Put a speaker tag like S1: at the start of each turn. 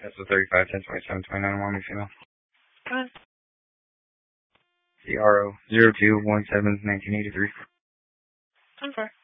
S1: That's the 35, 10, 27, 29, Wyoming female.
S2: Go ahead.
S1: CRO 0217 1983.
S2: 10-4.